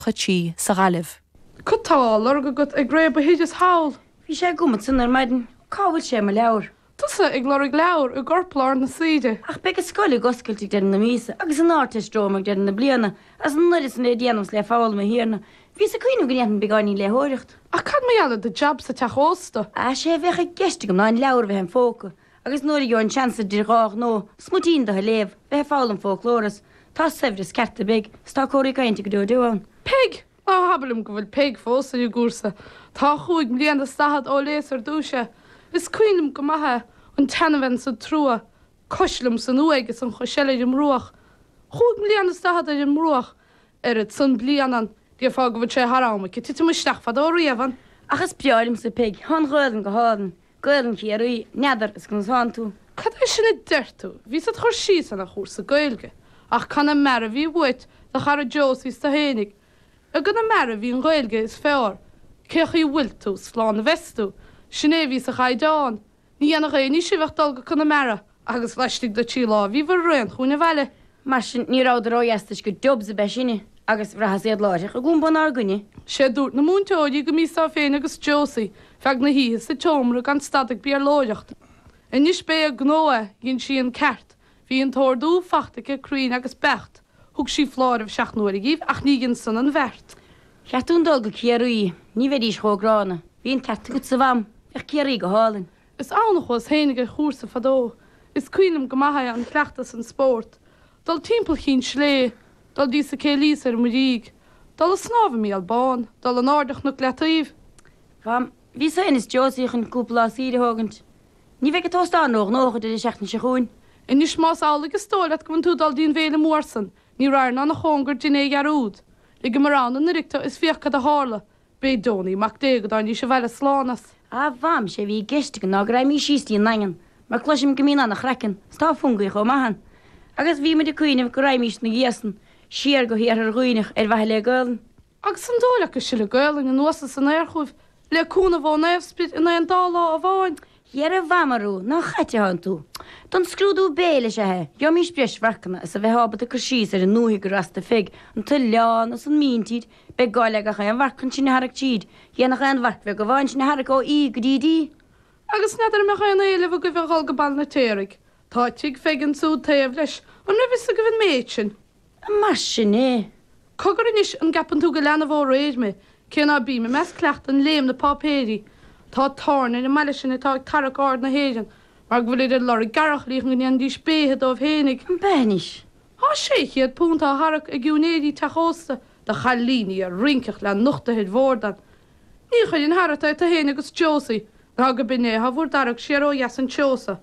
chutí sa galibh. Cotáil ar go ag réib a héidir háil. Bhí sé gomad san ar maidin cábhail sé me leabhar. Tusa ag lor ag leabhar a gorpláir na saide. Ach be go scoil goscailtí de na mísa, agus an áteisdróach de na bliana, as an nuris na déanams le fáil me hiarna. Bhí sa cuioinú gnéan begáí le hóirecht. A cad mé eala de jab sa teósta. A sé bheitcha geiste go náin leabhar bheit an fóca, agus nuair go an chansa dirách nó, smutín de léh, bheit fáil an fóclóras, tá sefris certa big, stá choirí caiinte go dúán. Pig! Á habalm go bhfuil pig fósa i gúsa. Tá chuig mlíana stahad ó léas ar dúise. Is cuiinem go maithe an tanhain sa trua, coislum san uaiges an choisiile im ruach. Chuig mlíana stahad ar im ruach ar it san blianan, dí fá go bhfuil sé haráma, ci tu muisteach fad ó riamhan. Achas beálim sa pig, hon röðan go hádan, gailan ci arúi, nedar is gan sáin tú. Cad é sinna deirtú, ví sa chur síos an a chúr sa gailge, ach canna mera bhí bhuit de chara Jos ví sa hénig. A gana mera bhí an gailge is fear, ceach í bhfuil tú, sláán na vestú, sinné ví sa chaidáin, ní anna ré ní sibhachtal go canna mera, agus leistig do tí lá, hí bhar roian chúna bheile. Mar sin ní ráidir óheastas go dub sa besinine, agus bhrachas iad láireach a gúmban argunne. sé dúirt na múntóidí go mísá féin agus Josie, feag na hí sa tomra gan stadig bí ar láireacht. I níos bé a gnóa ginn si an ceart, hí an tórdú fachta go cruín agus becht, thug sí fláir seach nuair a gíh ach ní ginn san an bhert. Cheatún dul go ciarúí, ní bheith chógrána, híon certa go sa bham, ach ciarí go hálan. Is annachos hénig a chúrsa fadó, is cuiinem go maithe an chleachtas an sport, dal timppel chin slé, dal dí sa célís ar muríg, dal a snáfa mí albán, dal an ádach na gletaíh. Bham, hí sa is Josíach an cúpla síide hágant. Ní bheith go tóstá nócha de seachna se chuin. I níos más álagus tóilet go tú dal dín bhéle mórsan, ní rair ná na chóngur diné garúd. I go marrán na ricta is fiocha a hála, bé dóí mac dé go dá ní se bheile slánas. A bham sé bhí geiste go ná raim mí síí an nagan, mar cloisiim go mína nach chrecin, stá fungaí go mahan. Agus bhí me de cuioineh go raimís na ghéasan, siar go hiar ar roiinech ar bheit le galan. Agus san dóla go se le galing an nuasa san airchuh, leúna bh nefspit in an dálá a bháin. Hiar a bhamarú ná chaite an tú. Don scrúdú béle se he, jo mís breis vercanna is a bheith habbat a chu síos ar an nuhi go rasta fig, an tu leán as an míntíd, be gáile a cha an bharcan sin harach tíd, hianach an bharc go bháin sin harach ó í go dídí. Agus neidir me chaan éileh go bheitháil go ball na téirigh, tá tiigh fegin sú taobh leis, an nuvis a go bhn méidsin. A mar sin é. Cogur inis an gapan tú go lena bh réid me, céan bí me mes clecht an léim na pápéirí, tá tarna na meile sin atá tarach áard na héidir, mar bhfuil idir lor garach líoch go an dís béthe dómh hénig. An benis. Tá sé chiad púnta harach a gúnéí teósta de chalíní a rincech le nuchtaid mhórdan. Ní chuid in harata a héna agus Josie, ná go binné ha bhór darach séó jas an teosa.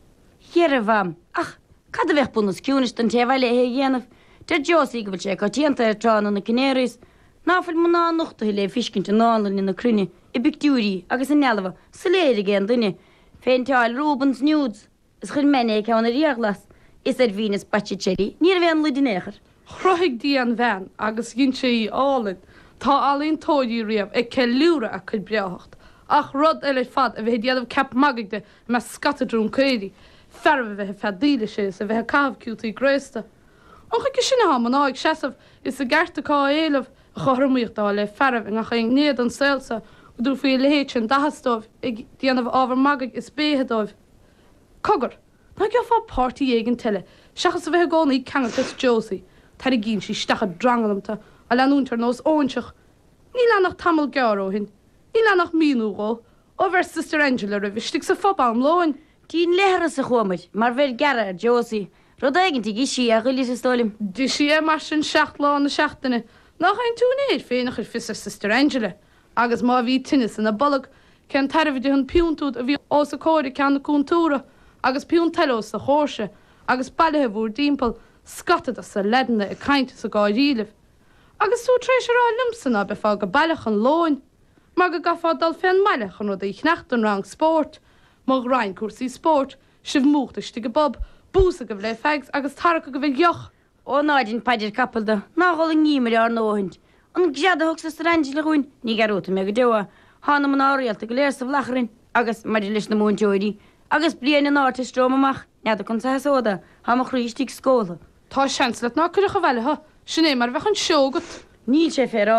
Hiar a bham, ach, cad a bheith bunnas ciúnis an tehile hé dhéanamh, de Josie go bhil sé cátíanta ar tránna na Canaries, náfuil man ná nuchtaí le fiscinnte nálan in na crunne, I bictúí agus in nealha, sa léir géan duine, féin teáil Rubens Nudes, is chun mené ceanna riaglas, is ar bhínas batchelí, ní a bheith an ludinéchar. Chroigh dí an bhean agus ginn sé í álinn, tá alíonn tóidí riamh ag ce luúra a chud breacht, ach rud eile fad a bheith déanamh cap magigde me scatadrún céirí, fermh bheith fedíile sé a bheith cabhciútaí gréista. Och go sinna ha man áig seasamh is a gceirta cá éileh a chormíochtá le fermh a cha néad an selsa, dú fao lehéit an dahastómh ag déanamh ábhar magig is béhedóibh. Cogur, ná go fá pártaí éigen tuile, seachas a bheith gánaí ceantas Josie, tar i ginn sí stacha drangalamta a leanúntar nós óinseach. Ní lenach tamil gearóhin, ní lenach míúgó, ó bhar Sister Angela a bhí stig sa fopám láin. Dín lehar sa chumaid, mar bhir gara ar Josie, rud eigentí gí a ghilí sa stólim. Dí sí mar sin seach lá na seachtainna, nach ein túnéid féinach ar fis Sister Angela. Agus má bhí tinnis in na bollag, cen tarfh hunn piúntúd a bhí os a cóirí cean na cúntúra, agus piún telós sa chóirse, agus bailthe bhúr dímpel scatad a sa ledanna a cainte sa gáidíileh. Agus sú trééis rá lumsanna be fá go bailach an láin, mar go gafá dal féin meilech an rud í chnecht an rang sport, má rein cuasaí sport, sibh múchtaiste go bob, búsa go bh le fegs agus tarcha go bhfuil joch. Ó náidin paidir capalda, ná hóla nímar ar nóhaint. An gcead a thug sa Angela chuin, ní garúta me go dewa, hána man áíalta go léir sa bhlacharin, agus maidir leis na múnteoirí, agus blian an áirta strómamach, nead a chun sa sóda, ha mo chríistí scóla. Tá seans le ná chuirecha bheile ha, sinné mar bheith an seogat. Níl sé fé